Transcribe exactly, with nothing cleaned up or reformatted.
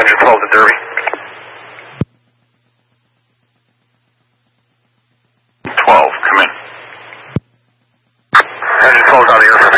Engine twelve to Derby. twelve, come in. Engine twelve out of the airfield.